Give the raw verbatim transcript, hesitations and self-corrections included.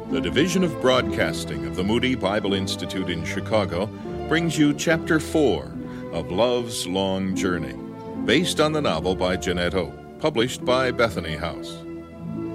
The Division of Broadcasting of the Moody Bible Institute in Chicago brings you Chapter four of Love's Long Journey, based on the novel by Jeanette O, published by Bethany House.